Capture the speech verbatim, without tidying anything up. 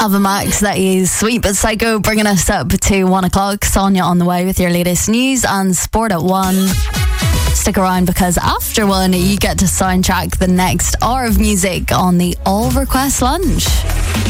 Ava Max, that is Sweet But Psycho, bringing us up to one o'clock. Sonia on the way with your latest news and sport at one. Stick around because after one, you get to soundtrack the next hour of music on the All Request Lunch.